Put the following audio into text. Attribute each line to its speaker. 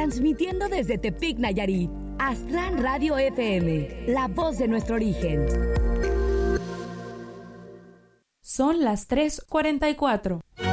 Speaker 1: transmitiendo desde Tepic, Nayarit. Aztlán Radio FM, la voz de nuestro origen.
Speaker 2: Son las 3:44.